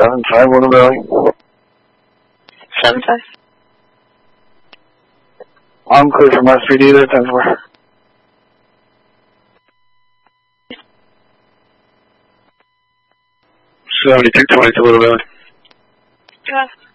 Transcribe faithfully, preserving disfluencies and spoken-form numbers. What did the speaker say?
Seven five, Little Valley. Seven five. I'm clear from S three D there, ten four. Seventy-two twenty to Little Valley. Yeah.